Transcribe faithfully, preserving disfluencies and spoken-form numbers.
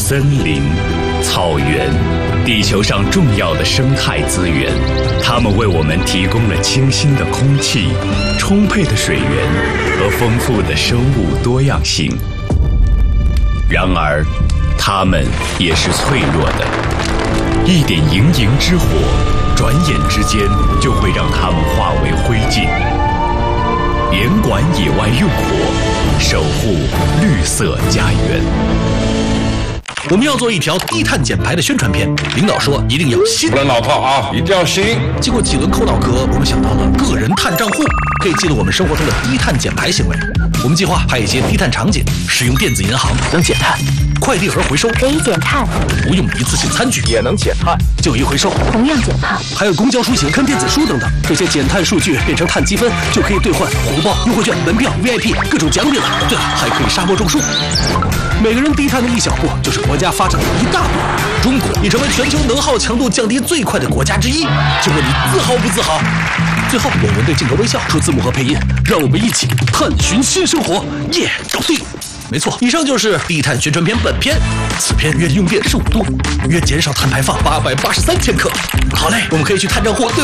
森林、草原，地球上重要的生态资源，它们为我们提供了清新的空气、充沛的水源和丰富的生物多样性。然而，它们也是脆弱的，一点营营之火，转眼之间就会让它们化为灰烬。严管野外用火，守护绿色家园。 我们要做一条低碳减排的宣传片，领导说一定要新， 不能老套啊，一定要新。 经过几轮抠脑壳，我们想到了个人碳账户，可以记录我们生活中的低碳减排行为。我们计划拍一些低碳场景，使用电子银行能减碳，快递盒回收可以减碳， 不用一次性餐具也能减碳， 旧衣回收同样减碳， 还有公交出行、看电子书等等，这些减碳数据变成碳积分，就可以兑换红包、优惠券、门票、V I P 各种奖品了。对了，还可以沙漠种树。每个人低碳的一小步，就是国家发展的一大步。中国已成为全球能耗强度降低最快的国家之一，请问你自豪不自豪？最后，我们对镜头微笑，出字幕和配音，让我们一起探寻新生活，耶，搞定！没错，以上就是低碳宣传片本片。此片月用电十五度，月减少碳排放八百八十三千克。好嘞，我们可以去碳账户兑